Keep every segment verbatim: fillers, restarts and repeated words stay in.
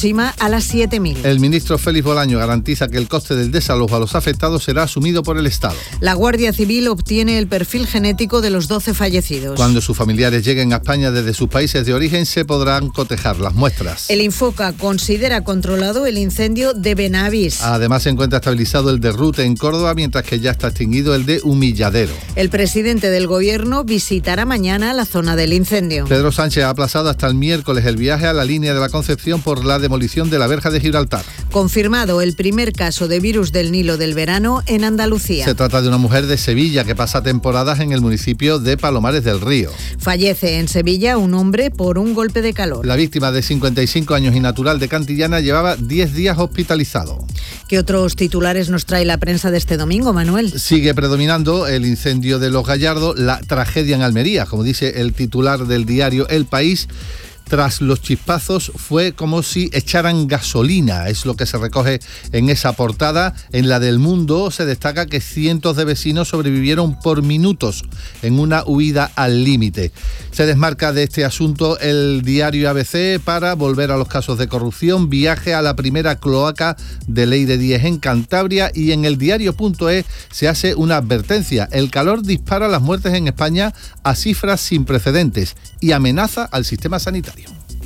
aproxima a las siete mil. El ministro Félix Bolaño garantiza que el coste del desalojo a los afectados será asumido por el Estado. La Guardia Civil obtiene el perfil genético de los doce fallecidos. Cuando sus familiares lleguen a España desde sus países de origen, se podrán cotejar las muestras. El Infoca considera controlado el incendio de Benavís. Además, se encuentra estabilizado el de Rute en Córdoba, mientras que ya está extinguido el de Humilladero. El presidente del Gobierno visitará mañana la zona del incendio. Pedro Sánchez ha aplazado hasta el miércoles el viaje a la línea de la Concepción por la demolición de la verja de Gibraltar. Confirmado el primer caso de virus del Nilo del verano en Andalucía. Se trata de una mujer de Sevilla que pasa temporadas en el municipio de Palomares del Río. Fallece en Sevilla un hombre por un golpe de calor. La víctima, de cincuenta y cinco años y natural de Cantillana, llevaba diez días hospitalizado. ¿Qué otros titulares nos trae la prensa de este domingo, Manuel? Sigue predominando el incendio de Los Gallardos, la tragedia en Almería, como dice el titular del diario El País. Tras los chispazos fue como si echaran gasolina, es lo que se recoge en esa portada. En la del Mundo se destaca que cientos de vecinos sobrevivieron por minutos en una huida al límite. Se desmarca de este asunto el diario A B C para volver a los casos de corrupción, viaje a la primera cloaca de Ley de diez en Cantabria, y en el diario.es se hace una advertencia. El calor dispara las muertes en España a cifras sin precedentes y amenaza al sistema sanitario.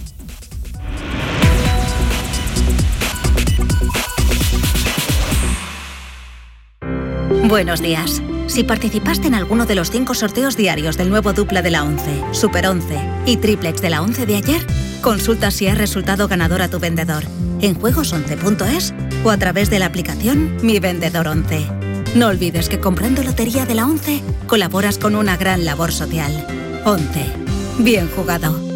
Buenos días. Si participaste en alguno de los cinco sorteos diarios del nuevo Dupla de la once, Super once y Triplex de la once de ayer, consulta si has resultado ganador a tu vendedor en juegos once punto es o a través de la aplicación Mi Vendedor once. No olvides que comprando Lotería de la once colaboras con una gran labor social. once. Bien jugado.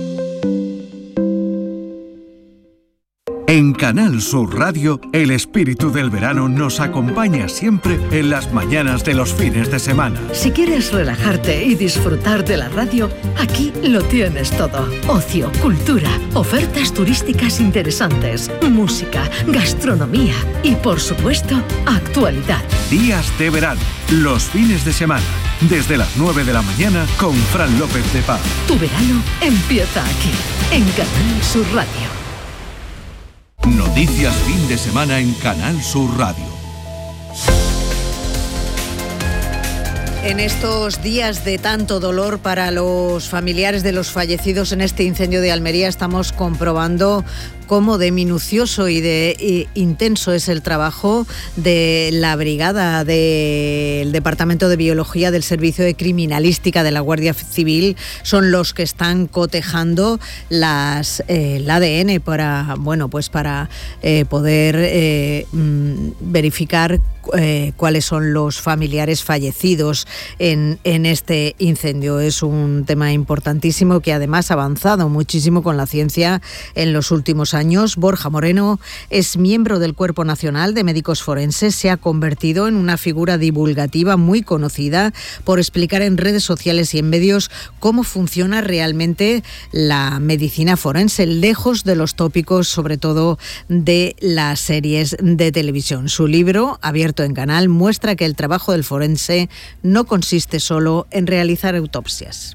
En Canal Sur Radio, el espíritu del verano nos acompaña siempre en las mañanas de los fines de semana. Si quieres relajarte y disfrutar de la radio, aquí lo tienes todo. Ocio, cultura, ofertas turísticas interesantes, música, gastronomía y, por supuesto, actualidad. Días de verano, los fines de semana, desde las nueve de la mañana con Fran López de Paz. Tu verano empieza aquí, en Canal Sur Radio. Noticias fin de semana en Canal Sur Radio. En estos días de tanto dolor para los familiares de los fallecidos en este incendio de Almería, estamos comprobando cómo de minucioso y de y intenso es el trabajo de la brigada del Departamento de Biología del Servicio de Criminalística de la Guardia Civil. Son los que están cotejando las eh, el A D N para bueno pues para eh, poder eh, verificar Eh, cuáles son los familiares fallecidos en, en este incendio. Es un tema importantísimo que además ha avanzado muchísimo con la ciencia en los últimos años. Borja Moreno es miembro del Cuerpo Nacional de Médicos Forenses. Se ha convertido en una figura divulgativa muy conocida por explicar en redes sociales y en medios cómo funciona realmente la medicina forense, lejos de los tópicos, sobre todo de las series de televisión. Su libro, abierto en Canal, muestra que el trabajo del forense no consiste solo en realizar autopsias.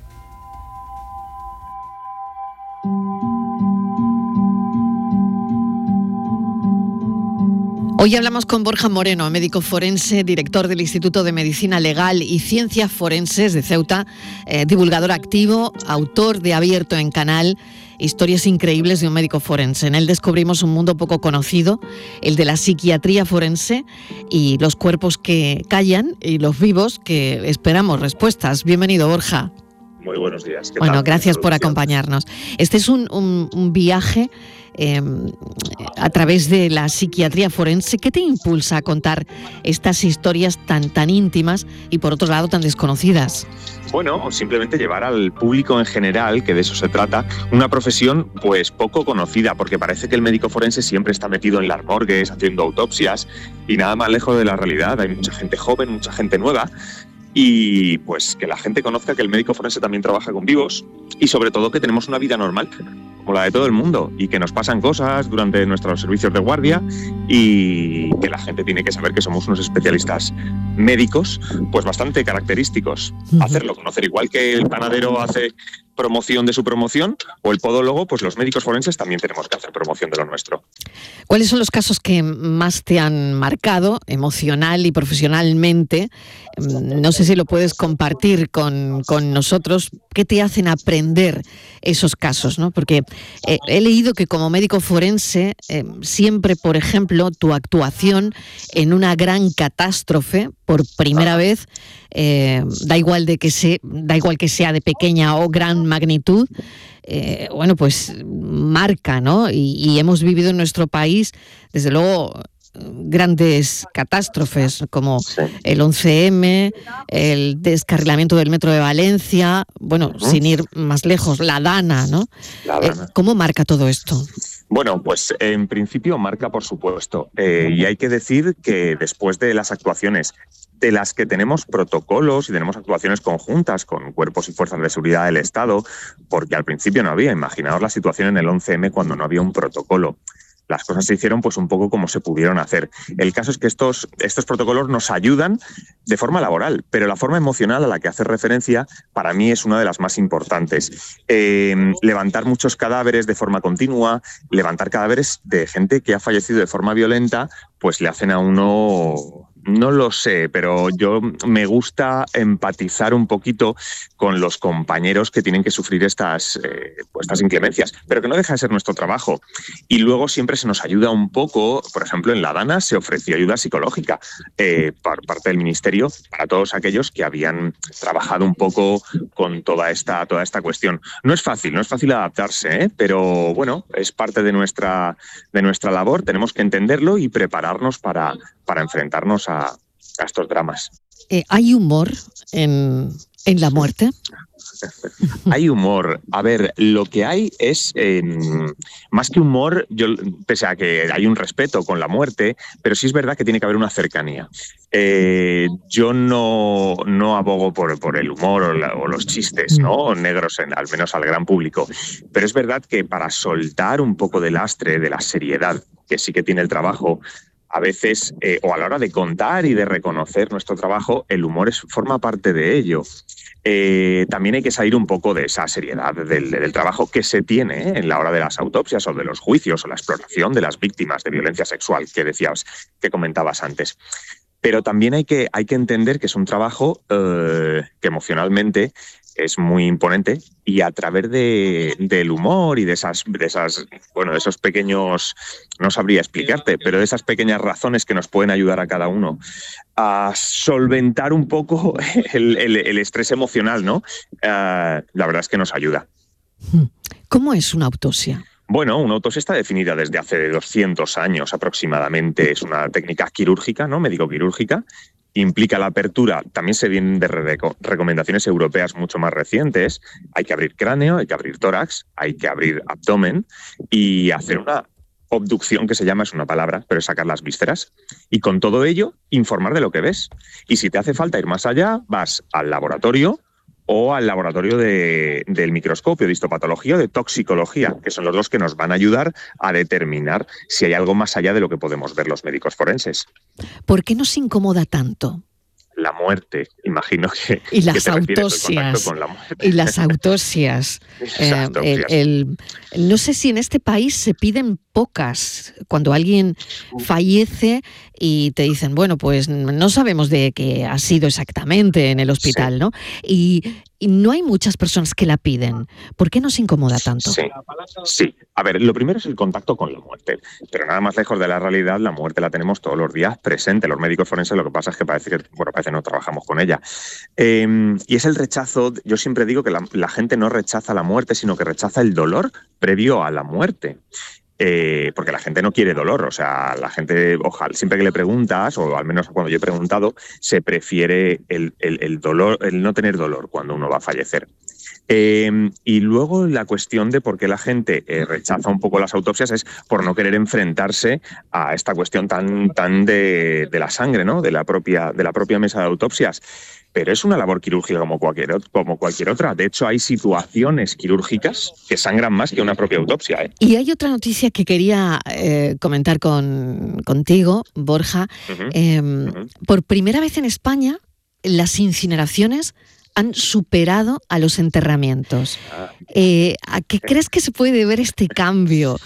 Hoy hablamos con Borja Moreno, médico forense, director del Instituto de Medicina Legal y Ciencias Forenses de Ceuta, eh, divulgador activo, autor de Abierto en Canal, Historias increíbles de un médico forense. En él descubrimos un mundo poco conocido, el de la psiquiatría forense y los cuerpos que callan y los vivos que esperamos respuestas. Bienvenido, Borja. Muy buenos días. ¿Qué bueno, tal? Gracias por acompañarnos. Este es un, un, un viaje eh, a través de la psiquiatría forense. ¿Qué te impulsa a contar estas historias tan, tan íntimas y, por otro lado, tan desconocidas? Bueno, simplemente llevar al público en general, que de eso se trata, una profesión pues poco conocida, porque parece que el médico forense siempre está metido en las morgues, haciendo autopsias, y nada más lejos de la realidad. Hay mucha gente joven, mucha gente nueva, y pues que la gente conozca que el médico forense también trabaja con vivos, y sobre todo que tenemos una vida normal, como la de todo el mundo, y que nos pasan cosas durante nuestros servicios de guardia, y que la gente tiene que saber que somos unos especialistas médicos pues bastante característicos. Uh-huh. Hacerlo, conocer igual que el panadero hace promoción de su promoción, o el podólogo, pues los médicos forenses también tenemos que hacer promoción de lo nuestro. ¿Cuáles son los casos que más te han marcado emocional y profesionalmente? No sé si lo puedes compartir con, con nosotros. ¿Qué te hacen aprender esos casos, ¿no? Porque eh, he leído que como médico forense eh, siempre, por ejemplo, tu actuación en una gran catástrofe por primera ah. vez, eh, da igual de que se, da igual que sea de pequeña o gran magnitud, eh, bueno, pues marca, ¿no? Y, y hemos vivido en nuestro país, desde luego, grandes catástrofes como sí. el once eme, el descarrilamiento del metro de Valencia, bueno, uh-huh. sin ir más lejos, la Dana, ¿no? La Dana. Eh, ¿Cómo marca todo esto? Bueno, pues en principio marca, por supuesto, eh, y hay que decir que después de las actuaciones de las que tenemos protocolos y tenemos actuaciones conjuntas con cuerpos y fuerzas de seguridad del Estado, porque al principio no había, imaginaos la situación en el once eme cuando no había un protocolo. Las cosas se hicieron pues un poco como se pudieron hacer. El caso es que estos, estos protocolos nos ayudan de forma laboral, pero la forma emocional a la que hace referencia para mí es una de las más importantes. Eh, levantar muchos cadáveres de forma continua, levantar cadáveres de gente que ha fallecido de forma violenta, pues le hacen a uno... No lo sé, pero yo me gusta empatizar un poquito con los compañeros que tienen que sufrir estas, eh, pues estas inclemencias, pero que no deja de ser nuestro trabajo. Y luego siempre se nos ayuda un poco, por ejemplo, en la Dana se ofreció ayuda psicológica eh, por parte del Ministerio para todos aquellos que habían trabajado un poco con toda esta, toda esta cuestión. No es fácil, no es fácil adaptarse, ¿eh? Pero bueno, es parte de nuestra, de nuestra labor, tenemos que entenderlo y prepararnos para, para enfrentarnos a a estos dramas. Eh, ¿Hay humor en, en la muerte? Hay humor. A ver, lo que hay es, eh, más que humor, yo, pese a que hay un respeto con la muerte, pero sí es verdad que tiene que haber una cercanía. Eh, yo no, no abogo por, por el humor o, la, o los chistes, ¿no? Negros, en, al menos al gran público, pero es verdad que para soltar un poco de lastre, de la seriedad que sí que tiene el trabajo, a veces, eh, o a la hora de contar y de reconocer nuestro trabajo, el humor es, forma parte de ello. Eh, también hay que salir un poco de esa seriedad del, del trabajo que se tiene, ¿eh? en la hora de las autopsias o de los juicios o la exploración de las víctimas de violencia sexual que decías, que comentabas antes. Pero también hay que, hay que entender que es un trabajo eh, que emocionalmente es muy imponente y a través de, del humor y de esas, de esas, bueno, de esos pequeños, no sabría explicarte, pero de esas pequeñas razones que nos pueden ayudar a cada uno a solventar un poco el, el, el estrés emocional, ¿no? Uh, la verdad es que nos ayuda. ¿Cómo es una autopsia? Bueno, una autopsia está definida desde hace doscientos años aproximadamente. Es una técnica quirúrgica, ¿no? Médico-quirúrgica. Implica la apertura, también se vienen de reco- recomendaciones europeas mucho más recientes. Hay que abrir cráneo, hay que abrir tórax, hay que abrir abdomen y hacer una obducción, que se llama, es una palabra, pero es sacar las vísceras. Y con todo ello, informar de lo que ves. Y si te hace falta ir más allá, vas al laboratorio o al laboratorio de, del microscopio de histopatología o de toxicología, que son los dos que nos van a ayudar a determinar si hay algo más allá de lo que podemos ver los médicos forenses. ¿Por qué nos incomoda tanto? La muerte, imagino que... Y las que autopsias. Con la muerte. Y las autopsias. eh, el, el, no sé si en este país se piden pocas. Cuando alguien fallece y te dicen, bueno, pues no sabemos de qué ha sido exactamente en el hospital, sí. ¿no? Y, y no hay muchas personas que la piden. ¿Por qué nos incomoda tanto? Sí, sí. A ver, lo primero es el contacto con la muerte. Pero nada más lejos de la realidad, la muerte la tenemos todos los días presente. Los médicos forenses lo que pasa es que parece que, bueno, parece que no trabajamos con ella. Eh, y es el rechazo, yo siempre digo que la, la gente no rechaza la muerte, sino que rechaza el dolor previo a la muerte. Eh, porque la gente no quiere dolor, o sea, la gente, ojalá, siempre que le preguntas, o al menos cuando yo he preguntado, se prefiere el, el, el dolor, el no tener dolor cuando uno va a fallecer. Eh, y luego la cuestión de por qué la gente eh, rechaza un poco las autopsias es por no querer enfrentarse a esta cuestión tan, tan de, de la sangre, ¿no? De la propia, de la propia mesa de autopsias. Pero es una labor quirúrgica como cualquier, como cualquier otra. De hecho, hay situaciones quirúrgicas que sangran más que una propia autopsia, ¿eh? Y hay otra noticia que quería eh, comentar con, contigo, Borja. Uh-huh. Eh, uh-huh. Por primera vez en España, las incineraciones han superado a los enterramientos. Eh, ¿A qué crees que se puede deber este cambio?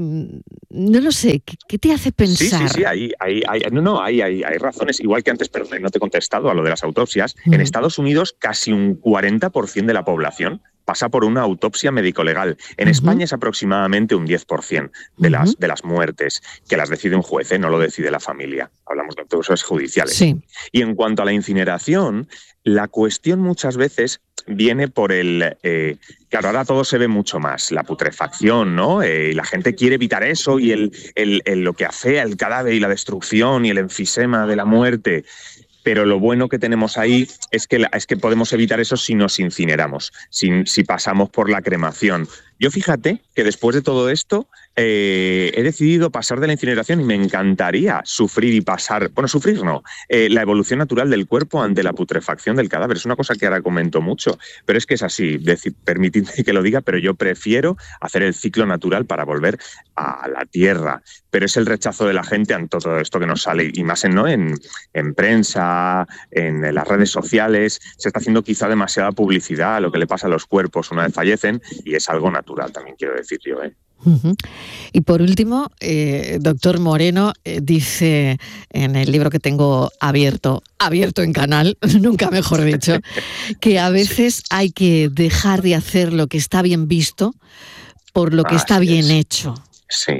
No lo sé, ¿qué, qué te hace pensar? Sí, sí, sí, hay, hay, hay, no, no, hay, hay, hay razones. Igual que antes, pero no te he contestado a lo de las autopsias. Mm. En Estados Unidos, casi un cuarenta por ciento de la población pasa por una autopsia médico-legal. En uh-huh. España es aproximadamente un diez por ciento de, uh-huh. las, de las muertes, que las decide un juez, ¿eh? No lo decide la familia. Hablamos de autopsias judiciales. Sí. Y en cuanto a la incineración, la cuestión muchas veces viene por el... Eh, claro, ahora todo se ve mucho más, la putrefacción, ¿no? Eh, la gente quiere evitar eso y el, el, el, lo que afea el cadáver y la destrucción y el enfisema de la muerte. Pero lo bueno que tenemos ahí es que, es que podemos evitar eso si nos incineramos, si, si pasamos por la cremación. Yo fíjate que después de todo esto eh, he decidido pasar de la incineración y me encantaría sufrir y pasar, bueno, sufrir no, eh, la evolución natural del cuerpo ante la putrefacción del cadáver. Es una cosa que ahora comento mucho, pero es que es así, permitidme que lo diga, pero yo prefiero hacer el ciclo natural para volver a la tierra. Pero es el rechazo de la gente ante todo esto que nos sale, y más en, ¿no? en, en prensa, en, en las redes sociales, se está haciendo quizá demasiada publicidad a lo que le pasa a los cuerpos una vez fallecen, y es algo natural, también quiero decir yo, ¿eh? Uh-huh. Y por último, eh, doctor Moreno eh, dice en el libro que tengo abierto, abierto en Canal, nunca mejor dicho, que a veces hay que dejar de hacer lo que está bien visto por lo que ah, está bien es. hecho. Sí.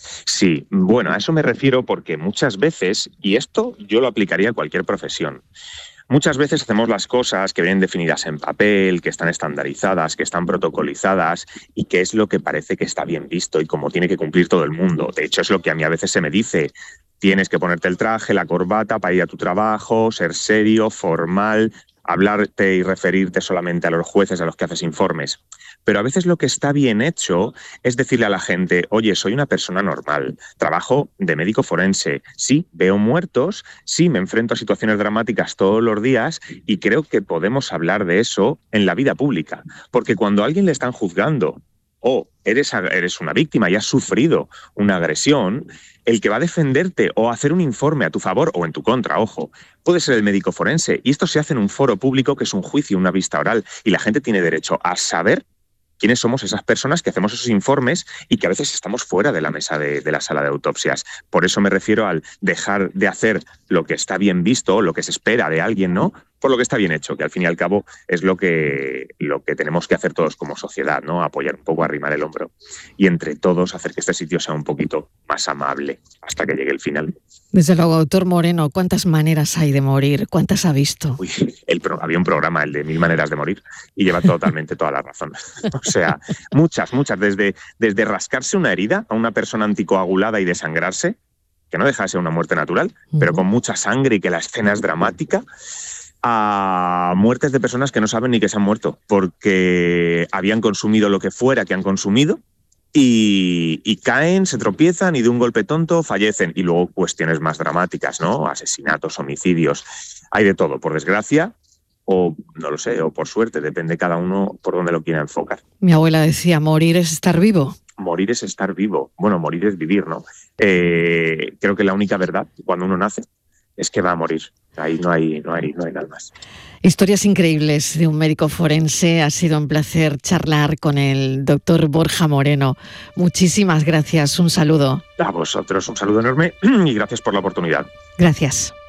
Sí, bueno, a eso me refiero porque muchas veces, y esto yo lo aplicaría a cualquier profesión, muchas veces hacemos las cosas que vienen definidas en papel, que están estandarizadas, que están protocolizadas y que es lo que parece que está bien visto y como tiene que cumplir todo el mundo. De hecho, es lo que a mí a veces se me dice. Tienes que ponerte el traje, la corbata para ir a tu trabajo, ser serio, formal, hablarte y referirte solamente a los jueces a los que haces informes. Pero a veces lo que está bien hecho es decirle a la gente, oye, soy una persona normal, trabajo de médico forense, sí, veo muertos, sí, me enfrento a situaciones dramáticas todos los días y creo que podemos hablar de eso en la vida pública. Porque cuando a alguien le están juzgando o eres, eres una víctima y has sufrido una agresión, el que va a defenderte o hacer un informe a tu favor o en tu contra, ojo, puede ser el médico forense. Y esto se hace en un foro público que es un juicio, una vista oral, y la gente tiene derecho a saber quiénes somos esas personas que hacemos esos informes y que a veces estamos fuera de la mesa de, de la sala de autopsias. Por eso me refiero al dejar de hacer lo que está bien visto, lo que se espera de alguien, ¿no? Por lo que está bien hecho, que al fin y al cabo es lo que, lo que tenemos que hacer todos como sociedad, ¿no? Apoyar un poco, arrimar el hombro y entre todos hacer que este sitio sea un poquito más amable hasta que llegue el final. Desde luego, doctor Moreno, ¿cuántas maneras hay de morir? ¿Cuántas ha visto? Uy, el pro, había un programa, el de Mil Maneras de Morir, y lleva totalmente toda la razón. O sea, muchas, muchas, desde, desde rascarse una herida a una persona anticoagulada y desangrarse, que no deja de ser una muerte natural, uh-huh. pero con mucha sangre y que la escena es dramática, a muertes de personas que no saben ni que se han muerto, porque habían consumido lo que fuera que han consumido, Y, y caen, se tropiezan y de un golpe tonto fallecen. Y luego cuestiones más dramáticas, ¿no? Asesinatos, homicidios. Hay de todo, por desgracia, o no lo sé, o por suerte, depende cada uno por dónde lo quiera enfocar. Mi abuela decía, morir es estar vivo. Morir es estar vivo. Bueno, morir es vivir, ¿no? Eh, creo que la única verdad, cuando uno nace, es que va a morir. Ahí no hay, no hay, no hay nada más. Historias increíbles de un médico forense. Ha sido un placer charlar con el doctor Borja Moreno. Muchísimas gracias. Un saludo. A vosotros un saludo enorme y gracias por la oportunidad. Gracias.